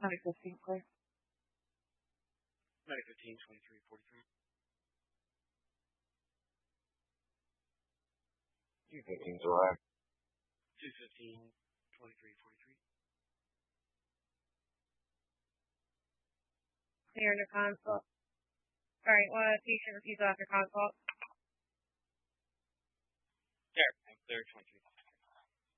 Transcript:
2015, clear. 9:15, 23:43. 215 July. 2:15, 23:43. Clear under consult. Alright, patient refusal after consult. Yeah, I'm clear, 23:43.